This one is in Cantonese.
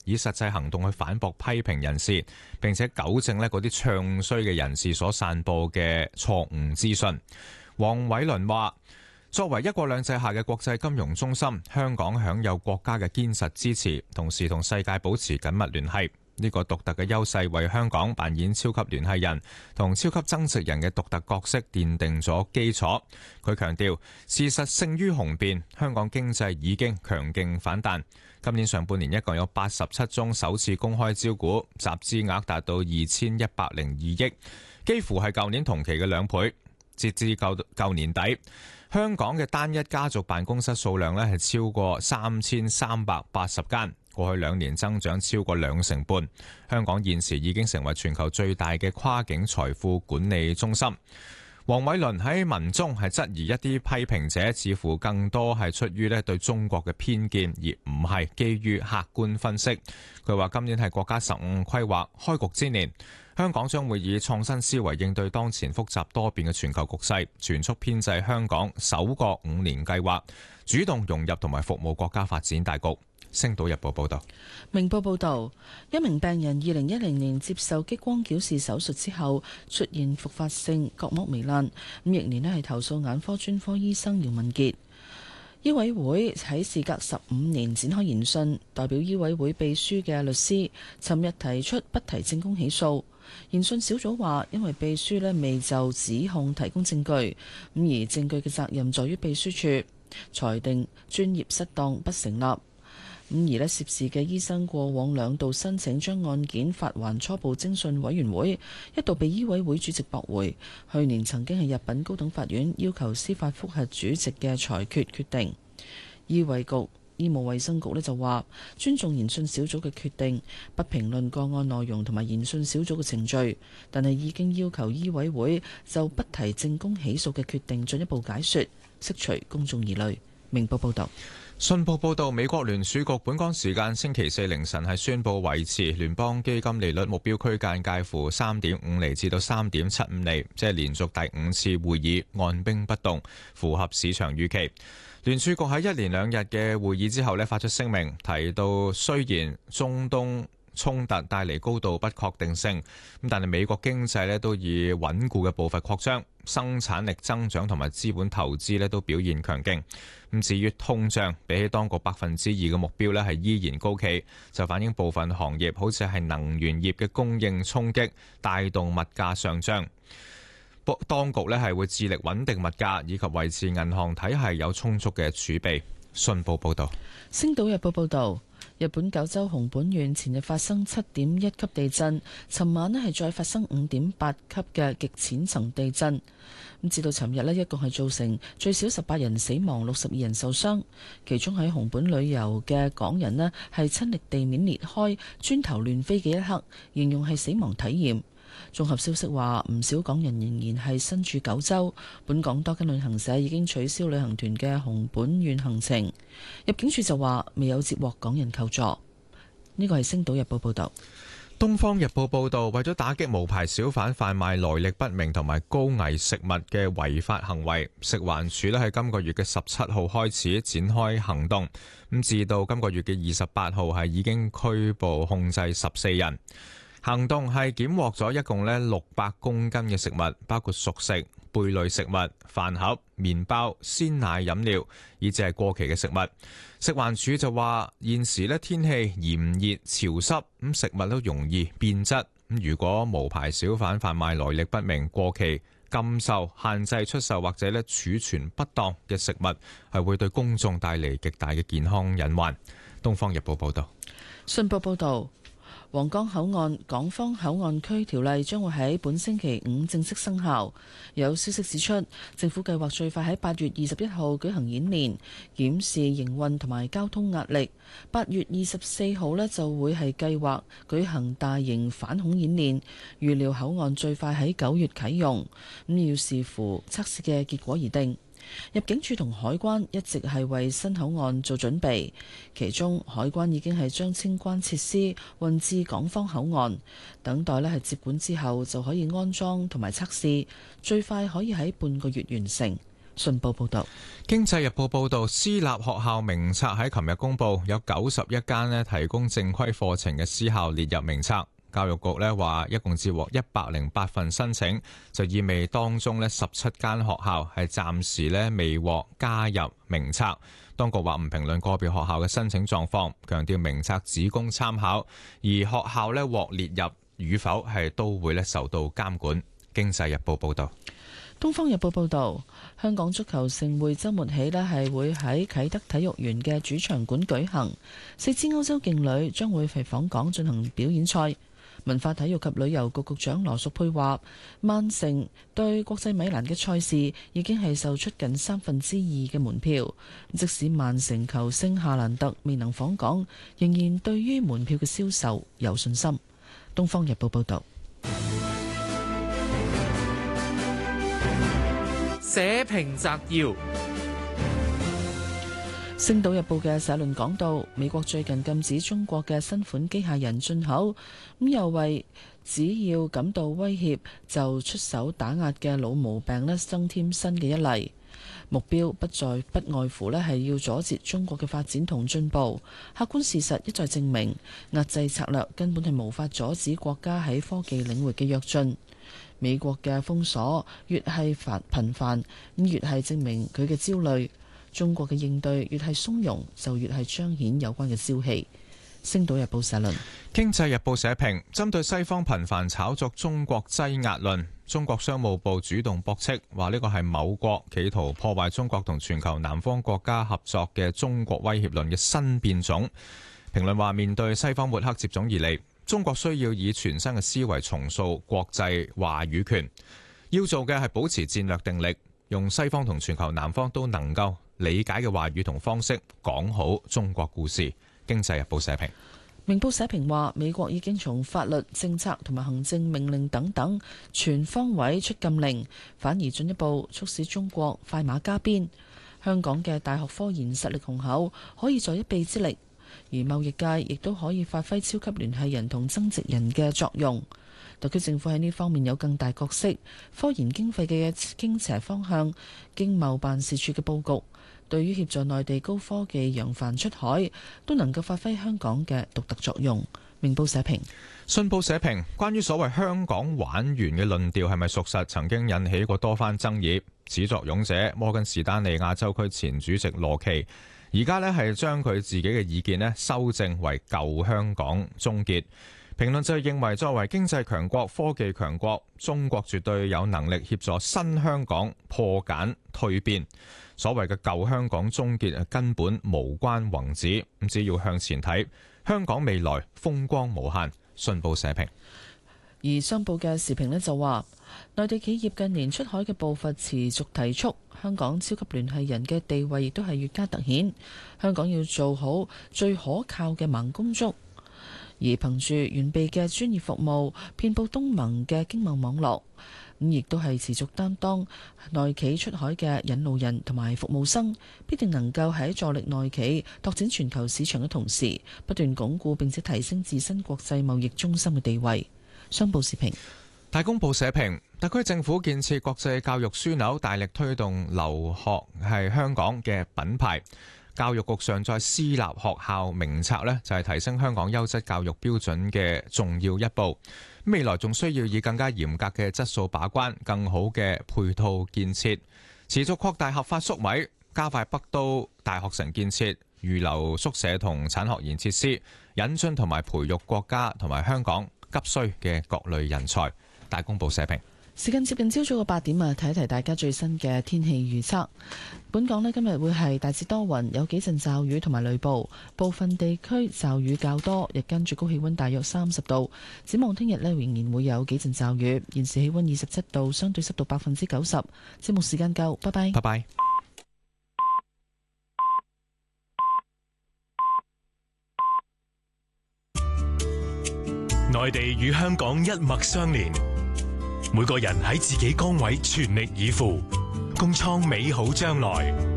以實際行動去反駁批評人士，並且糾正嗰啲唱衰嘅人士所散播嘅錯誤資訊。黃偉綸話：作為一國兩制下嘅國際金融中心，香港享有國家嘅堅實支持，同時同世界保持緊密聯繫。呢個獨特嘅優勢為香港扮演超級聯繫人同超級增值人嘅獨特角色奠定咗基礎。佢強調，事實勝於雄辯，香港經濟已經強勁反彈。今年上半年一共有87宗首次公開招股，集資額達到2102億，幾乎係舊年同期嘅2倍。截至舊年底，香港嘅單一家族辦公室數量係超過3380間。過去2年增長超過2成半，香港現時已經成為全球最大嘅跨境財富管理中心。黃偉綸喺文中係質疑一啲批評者似乎更多係出於對中國嘅偏見，而唔係基於客觀分析。佢話今年係國家15規劃開局之年，香港將會以創新思維應對當前複雜多變嘅全球局勢，全速編製香港首個5年計劃，主動融入同埋服務國家發展大局。星島日報報道。 明報報道，一名病人2010年接受激光矯視手術之後出現復發性角膜糜爛，翌年係投訴眼科專科醫生姚文傑。醫委會喺事隔15年展開研訊，代表醫委會秘書嘅律師尋日提出不提證供起訴。研訊小組話，因為秘書未就指控提供證據，而證據嘅責任在於秘書處，裁定專業失當不成立。而涉事嘅醫生過往2度申請將案件發還初步偵訊委員會，一度被醫委會主席駁回。去年曾經係入稟高等法院要求司法覆核主席嘅裁決決定。醫務衛生局就話尊重研訊小組嘅決定，不評論個案內容同埋研訊小組嘅程序，但係已經要求醫委會就不提證供起訴嘅決定進一步解說，釋除公眾疑慮。明報報道。 信報報導，美國聯儲局本港時間星期四凌晨係宣布維持聯邦基金利率目標區間介乎3.5厘至到3.75厘，即係連續第5次會議按兵不動，符合市場預期。聯儲局喺1連2日嘅會議之後發出聲明，提到雖然中東衝突帶嚟高度不確定性，但係美國經濟都以穩固嘅步伐擴張，生產力增長同埋資本投資都表現強勁。至於通脹，比起當局2%嘅目標係依然高企，就反映部分行業好似係能源業嘅供應衝擊，帶動物價上漲。當局係會致力穩定物價，以及維持銀行體系有充足嘅儲備。信報報導。 星島日報報導。日本九州熊本縣前日發生7.1級地震，尋晚係再發生5.8級嘅極淺層地震。咁至到尋日一共係造成最少18人死亡，62人受傷。其中喺熊本旅遊嘅港人係親歷地面裂開、磚頭亂飛嘅一刻，形容係死亡體驗。綜合消息話，唔少港人仍然係身處九州。本港多間旅行社已經取消旅行團嘅熊本縣行程。入境處就話未有接獲港人求助。呢個係星島日報報道。 東方日報報道，為咗打擊無牌小販販賣來歷不明同埋高危食物嘅違法行為，食環署喺今個月嘅17號開始展開行動，咁至到今個月嘅28號係已經拘捕控制14人。行動係檢獲咗一共600公斤嘅食物，包括熟食、貝類食物、飯盒、麵包、鮮奶飲料，以至係過期嘅食物。食環署就話，現時天氣炎熱潮濕，咁食物都容易變質。咁如果無牌小販販賣來歷不明、過期、禁售、限制出售或者儲存不當嘅食物，係會對公眾帶嚟極大嘅健康隱患。東方日報報道。 信報報道。皇崗口岸港方口岸區條例將會喺本星期5正式生效。有消息指出，政府計劃最快喺8月21號舉行演練，檢視營運同埋交通壓力。8月24號就會係計劃舉行大型反恐演練，預料口岸最快喺9月啟用，咁要視乎測試嘅結果而定。入境處同海關一直係為新口岸做準備，其中海關已經係將清關設施運至港方口岸，等待係接管之後就可以安裝同埋測試，最快可以喺半個月完成。 信報報導。 經濟日報報導，私立學校名冊喺琴日公佈，有91間提供正規課程嘅私校列入名冊。教育局話一共接獲108份申請，就意味當中17間學校係暫時未獲加入名冊。當局話唔評論個別學校嘅申請狀況，強調名冊只供參考，而學校獲列入與否都會受到監管。經濟日報報導。 東方日報報導，香港足球盛會週末起係會喺啟德體育園嘅主場館舉行，4支歐洲勁旅將會訪港進行表演賽。文化體育及旅遊局局長羅淑佩話，曼城對國際米蘭嘅賽事已經係售出近2/3嘅門票，即使曼城球星夏蘭特未能訪港，仍然對於門票嘅銷售有信心。東方日報報導。 社評摘要。 星島日報嘅社論講到，美國最近禁止中國嘅新款機械人進口，咁又為只要感到威脅就出手打壓嘅老毛病增添新嘅一例。目標不外乎係要阻截中國嘅發展同進步。客觀事實一再證明，壓制策略根本係無法阻止國家喺科技領域嘅躍進。美國嘅封鎖越係頻繁，越係證明佢嘅焦慮。中國嘅應對越係鬆容，就越係彰顯有關嘅消息。星島日報社論。 經濟日報社評，針對西方頻繁炒作中國擠壓論，中國商務部主動駁斥，話呢個係某國企圖破壞中國同全球南方國家合作嘅中國威脅論嘅新變種。評論話，面對西方抹黑接踵而嚟，中國需要以全新嘅思維重塑國際話語權。要做嘅係保持戰略定力，用西方同全球南方都能夠理解嘅話語同方式講好中國故事。經濟日報社評。 明報社評話，美國已經從法律、政策同埋行政命令等等全方位出禁令，反而進一步促使中國快馬加鞭。香港嘅大學科研實力雄厚，可以助一臂之力，而貿易界亦都可以發揮超級聯繫人同增值人嘅作用。特區政府喺呢方面有更大角色，科研經費嘅傾斜方向、經貿辦事處嘅佈局，對於協助內地高科技揚帆出海，都能夠發揮香港嘅獨特作用。明報社評。 信報社評，關於所謂香港玩完嘅論調係咪屬實，曾經引起過多番爭議。始作俑者摩根士丹利亞洲區前主席羅奇，而家係將佢自己嘅意見修正為舊香港終結。評論就認為，作為經濟強國、科技強國，中國絕對有能力協助新香港破繭蛻變。所謂嘅舊香港終結根本無關宏旨，只要向前睇，香港未來風光無限。信報社評。 而商報嘅時評就話，內地企業近年出海嘅步伐持續提速，香港超級聯繫人嘅地位亦都係越加突顯。香港要做好最可靠嘅盲公竹，而憑住完備嘅專業服務，遍佈東盟嘅經貿網絡，咁亦都係持續擔當內企出海嘅引路人同埋服務生，必定能夠喺助力內企拓展全球市場嘅同時，不斷鞏固並且提升自身國際貿易中心嘅地位。商報時評。 大公報社評，特區政府建設國際教育樞紐，大力推動留學係香港嘅品牌。教育局上載私立學校名冊就係提升香港優質教育標準嘅重要一步。未來仲需要以更加嚴格嘅質素把關，更好嘅配套建設，持續擴大合法粟米，加快北都大學城建設，預留宿舍同產學研設施，引進同埋培育國家同埋香港急需嘅各類人才。大公報社評。 時間接近朝早嘅8點啊，提一提大家最新嘅天氣預測。本港今日會係大致多雲，有幾陣驟雨同埋雷暴，部分地區驟雨較多，日間最高氣溫大約30度。展望聽日仍然會有幾陣驟雨。現時氣溫27度，相對濕度90%。節目時間夠，拜拜。 拜拜。 內地與香港一脈相連，每個人喺自己崗位全力以赴，共創美好將來。